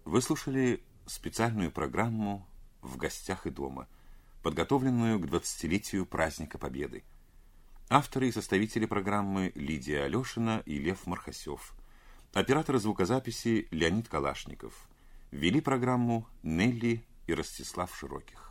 Вы слушали специальную программу «В гостях и дома», подготовленную к 20-летию праздника Победы. Авторы и составители программы Лидия Алешина и Лев Мархасев. Операторы звукозаписи Леонид Калашников. Вели программу Нелли и Ростислав Широких.